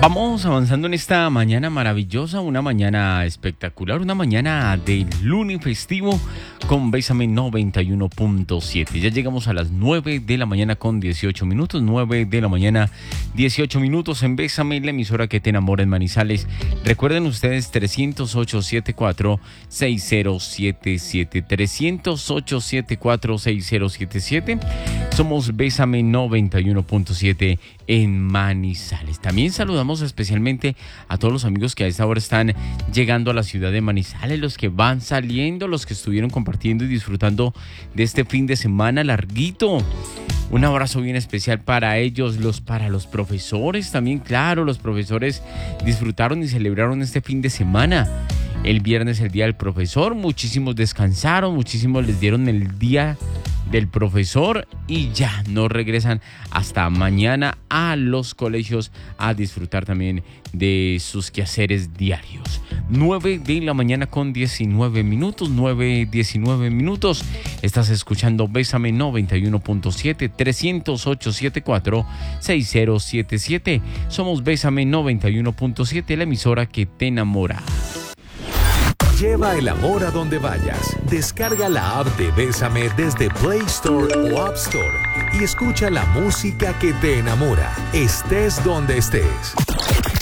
Vamos avanzando en esta mañana maravillosa, una mañana espectacular, una mañana de lunes festivo con Bésame 91.7. Ya llegamos a las 9 de la mañana con 18 minutos, 9 de la mañana 18 minutos en Bésame, la emisora que te enamora en Manizales. Recuerden ustedes 308-74-6077, 308-74-6077. Somos Bésame 91.7 en Manizales. También saludamos especialmente a todos los amigos que a esta hora están llegando a la ciudad de Manizales, los que van saliendo, los que estuvieron compartiendo y disfrutando de este fin de semana larguito. Un abrazo bien especial para ellos, para los profesores también, claro, los profesores disfrutaron y celebraron este fin de semana. El viernes, el día del profesor, muchísimos descansaron, muchísimos les dieron el día del profesor y ya no regresan hasta mañana a los colegios a disfrutar también de sus quehaceres diarios. 9 de la mañana con 19 minutos, 9:19 minutos. Estás escuchando Bésame 91.7, 308-74-6077. Somos Bésame 91.7, la emisora que te enamora. Lleva el amor a donde vayas. Descarga la app de Bésame desde Play Store o App Store y escucha la música que te enamora, estés donde estés.